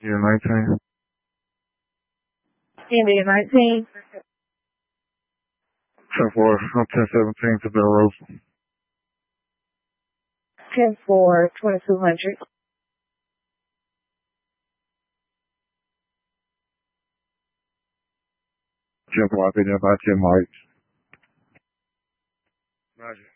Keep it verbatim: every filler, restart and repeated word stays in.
Indian nineteen. Indian nineteen. ten four, ten seventeen to Bell Rose. ten four, twenty-two hundred. ten four, I think about ten mics. Roger.